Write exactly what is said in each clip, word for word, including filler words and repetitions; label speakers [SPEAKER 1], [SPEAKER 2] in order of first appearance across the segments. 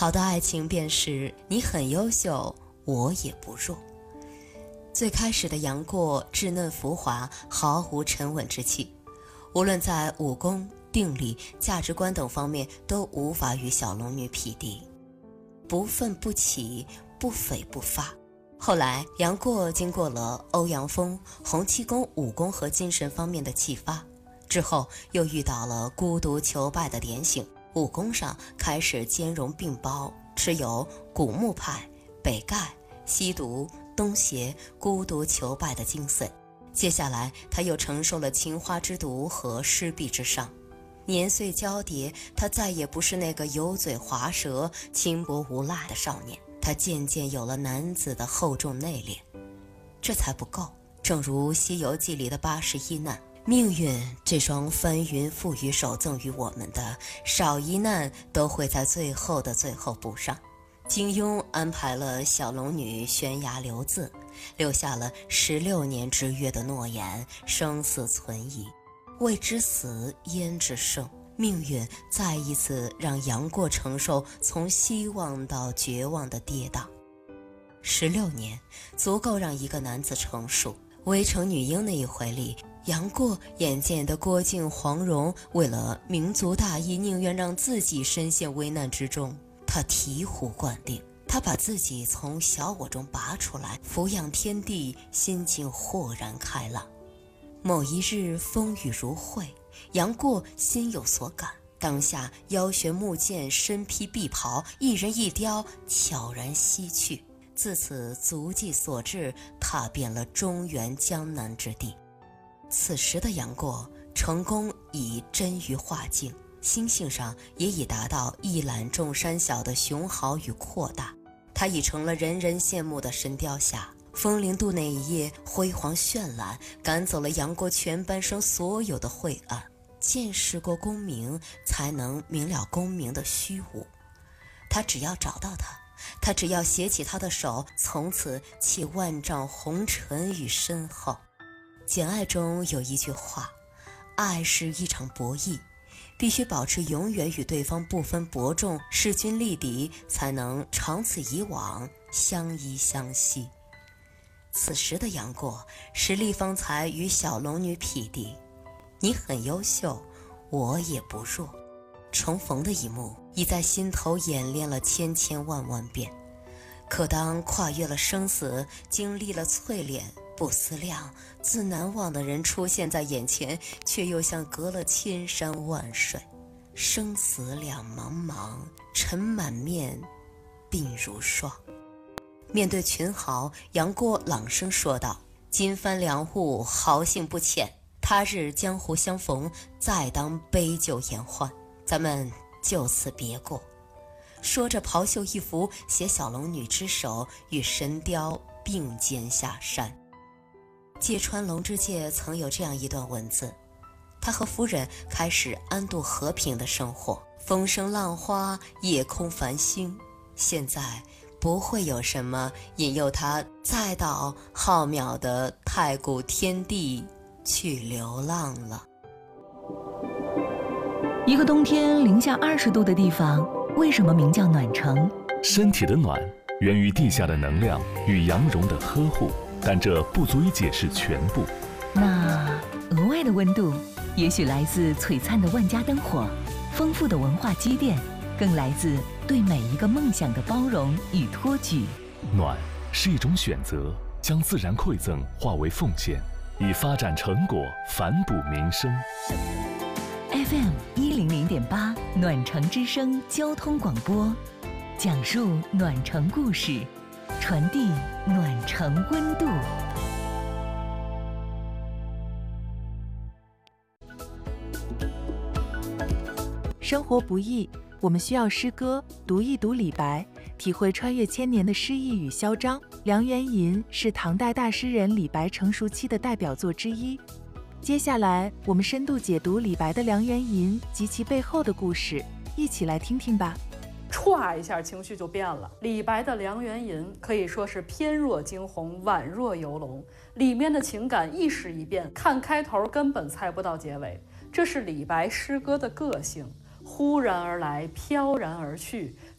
[SPEAKER 1] 好的爱情便是你很优秀，我也不弱。最开始的杨过稚嫩浮华，毫无沉稳之气，无论在武功、定力、价值观等方面都无法与小龙女匹敌。不愤不起，不悱不发。后来杨过经过了欧阳锋、洪七公武功和精神方面的启发，之后又遇到了孤独求败的点醒，武功上开始兼容并包，持有古墓派、北丐、西毒、东邪、孤独求败的精髓。接下来他又承受了情花之毒和失臂之伤，年岁交叠，他再也不是那个油嘴滑舌、轻薄无赖的少年，他渐渐有了男子的厚重内敛。这才不够，正如《西游记》里的八十一难，命运这双翻云覆雨手赠予我们的，少一难都会在最后的最后补上。金庸安排了小龙女悬崖留字，留下了十六年之约的诺言，生死存疑。未知死焉知生，命运再一次让杨过承受从希望到绝望的跌宕。十六年足够让一个男子成熟。围城女婴那一回里，杨过眼见的郭靖、黄蓉为了民族大义，宁愿让自己深陷危难之中。他醍醐灌顶，他把自己从小我中拔出来，俯仰天地，心境豁然开朗。某一日风雨如晦，杨过心有所感，当下腰悬木剑，身披碧袍，一人一雕悄然西去。自此足迹所至，踏遍了中原江南之地。此时的杨过成功已臻于化境，心性上也已达到一览众山小的雄豪与阔大。他已成了人人羡慕的神雕侠。风陵渡那一夜辉煌绚烂，赶走了杨过全半生所有的晦暗。见识过功名，才能明了功名的虚无。他只要找到他，他只要携起他的手，从此弃万丈红尘与身后。简爱中有一句话，爱是一场博弈，必须保持永远与对方不分伯仲，势均力敌，才能长此以往，相依相惜。此时的杨过实力方才与小龙女匹敌，你很优秀，我也不弱。重逢的一幕已在心头演练了千千万万遍，可当跨越了生死，经历了淬炼，不思量自难忘的人出现在眼前，却又像隔了千山万水。生死两茫茫，尘满面，鬓如霜。面对群豪，杨过朗声说道：金帆两户，豪兴不浅，他日江湖相逢，再当杯酒言欢，咱们就此别过。说着袍袖一拂，携小龙女之手，与神雕并肩下山。芥川龙之介曾有这样一段文字，他和夫人开始安度和平的生活，风声浪花，夜空繁星，现在不会有什么引诱他再到浩渺的太古天地去流浪了。
[SPEAKER 2] 一个冬天零下二十度的地方，为什么名叫暖城？
[SPEAKER 3] 身体的暖源于地下的能量与阳绒的呵护，但这不足以解释全部。
[SPEAKER 2] 那额外的温度，也许来自璀璨的万家灯火，丰富的文化积淀，更来自对每一个梦想的包容与托举。
[SPEAKER 3] 暖是一种选择，将自然馈赠化为奉献，以发展成果反哺民生。
[SPEAKER 2] F M 一零零点八暖城之声交通广播，讲述暖城故事，传递暖城温度。
[SPEAKER 4] 生活不易，我们需要诗歌，读一读李白，体会穿越千年的诗意与嚣张。《梁园吟》是唐代大诗人李白成熟期的代表作之一。接下来，我们深度解读李白的《梁园吟》及其背后的故事，一起来听听吧。
[SPEAKER 5] 歘一下，情绪就变了。李白的《梁园吟》可以说是翩若惊鸿，宛若游龙，里面的情感一时一变，看开头根本猜不到结尾。这是李白诗歌的个性。忽然而来，飘然而去，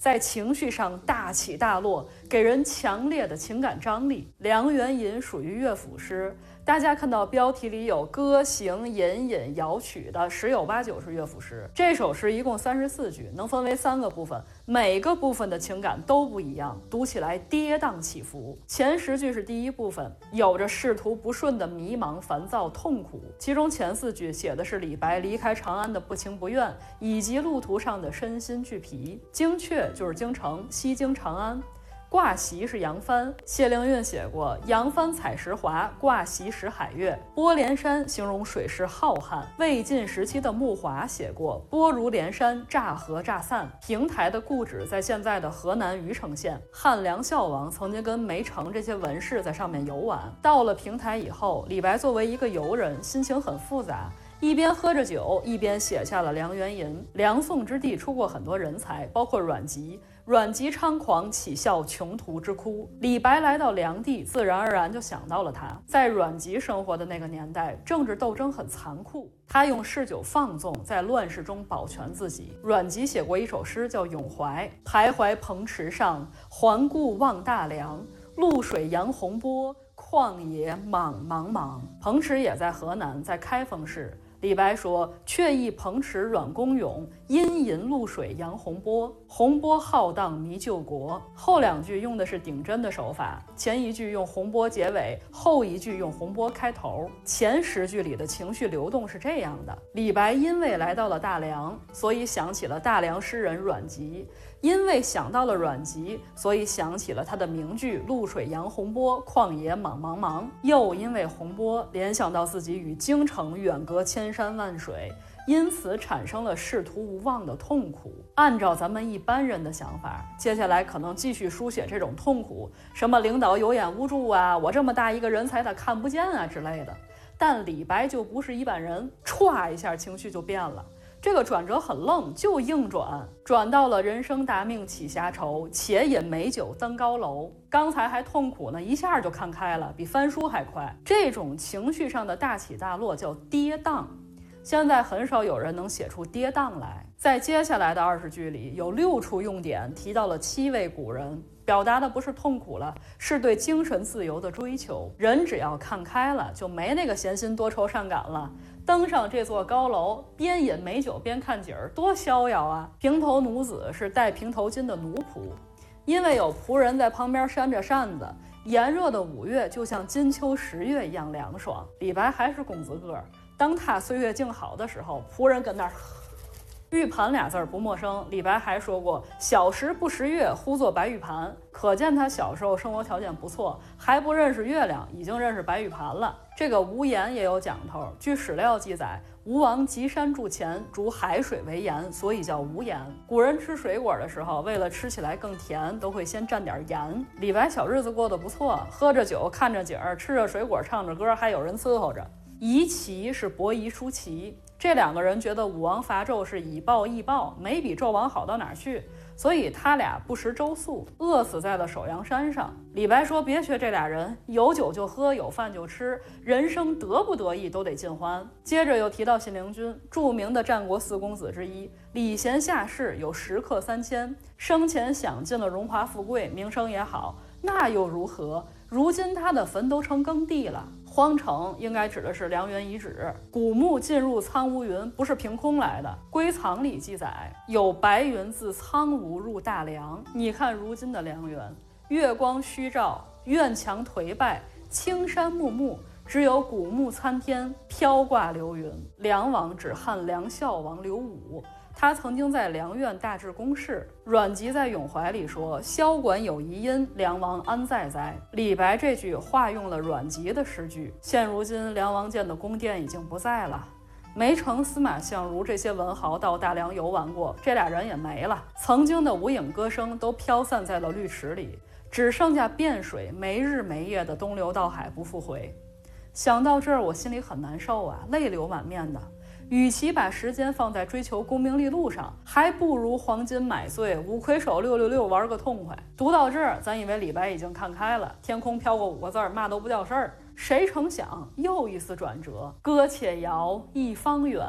[SPEAKER 5] 在情绪上大起大落，给人强烈的情感张力。梁元吟属于乐府诗，大家看到标题里有歌行吟引摇曲的，十有八九是乐府诗。这首诗一共三十四句，能分为三个部分，每个部分的情感都不一样，读起来跌宕起伏。前十句是第一部分，有着仕途不顺的迷茫、烦躁、痛苦，其中前四句写的是李白离开长安的不情不愿，以及路途上的身心俱疲。京阙就是京城，西京长安。挂席是扬帆，谢灵运写过扬帆采石华，挂席识海月。波连山形容水势浩瀚。魏晋时期的穆华写过波如连山，乍合乍散。平台的故址在现在的河南虞城县，汉梁孝王曾经跟梅城这些文士在上面游玩。到了平台以后，李白作为一个游人，心情很复杂，一边喝着酒，一边写下了《梁元吟》。梁宋之地出过很多人才，包括阮籍。阮籍猖狂，岂效穷途之哭。李白来到梁地，自然而然就想到了他。在阮籍生活的那个年代，政治斗争很残酷，他用嗜酒放纵，在乱世中保全自己。阮籍写过一首诗叫《咏怀》，徘徊蓬池上，环顾望大梁。渌水扬洪波，旷野莽茫茫。蓬池也在河南，在开封市。李白说：“却忆蓬池阮公咏，阴吟渌水扬洪波。洪波浩荡迷救国。”后两句用的是顶针的手法，前一句用洪波结尾，后一句用洪波开头。前十句里的情绪流动是这样的：李白因为来到了大梁，所以想起了大梁诗人阮籍。因为想到了阮籍，所以想起了他的名句“渌水扬洪波，旷野莽茫茫”。又因为洪波，联想到自己与京城远隔千山万水，因此产生了仕途无望的痛苦。按照咱们一般人的想法，接下来可能继续书写这种痛苦，什么领导有眼无珠啊，我这么大一个人才他看不见啊之类的。但李白就不是一般人，歘一下情绪就变了。这个转折很愣，就硬转，转到了人生大命岂暇愁，且饮美酒登高楼。刚才还痛苦呢，一下就看开了，比翻书还快。这种情绪上的大起大落叫跌宕，现在很少有人能写出跌宕来。在接下来的二十句里，有六处用典提到了七位古人，表达的不是痛苦了，是对精神自由的追求。人只要看开了，就没那个闲心多愁善感了。登上这座高楼，边饮美酒边看景儿，多逍遥啊！平头奴子是戴平头巾的奴仆，因为有仆人在旁边扇着扇子，炎热的五月就像金秋十月一样凉爽。李白还是公子哥，当他岁月静好的时候，仆人跟那儿。玉盘俩字儿不陌生，李白还说过小时不识月，呼作白玉盘，可见他小时候生活条件不错，还不认识月亮，已经认识白玉盘了。这个无盐也有讲头，据史料记载，吴王集山筑前，逐海水为盐，所以叫无盐。古人吃水果的时候，为了吃起来更甜，都会先蘸点盐。李白小日子过得不错，喝着酒，看着景儿，吃着水果，唱着歌，还有人伺候着。夷齐是伯夷叔齐，这两个人觉得武王伐纣是以暴易暴，没比纣王好到哪儿去，所以他俩不食周粟，饿死在了首阳山上。李白说别学这俩人，有酒就喝，有饭就吃，人生得不得意都得尽欢。接着又提到信陵君，著名的战国四公子之一，礼贤下士，有食客三千，生前享尽了荣华富贵，名声也好，那又如何？如今他的坟都成耕地了。荒城应该指的是梁园遗址，古墓进入苍梧云不是凭空来的，归藏里记载有白云自苍梧入大梁。你看如今的梁园，月光虚照，院墙颓败，青山木木，只有古木参天，飘挂流云。梁王指汉梁孝王刘武，他曾经在梁院大治公事。阮籍在《咏怀》里说：“萧管有遗音，梁王安在哉？”李白这句化用了阮籍的诗句。现如今梁王建的宫殿已经不在了，梅城、司马相如这些文豪到大梁游玩过，这俩人也没了。曾经的无影歌声都飘散在了绿池里，只剩下汴水没日没夜的东流到海不复回。想到这儿，我心里很难受啊，泪流满面的。与其把时间放在追求功名利禄上，还不如黄金买醉，五魁首六六六玩个痛快。读到这儿，咱以为李白已经看开了，天空飘过五个字儿，嘛都不叫事儿。谁成想又一丝转折，歌且遥，一方远，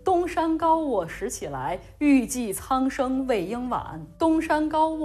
[SPEAKER 5] 东山高卧拾起来，欲济苍生未应晚。东山高卧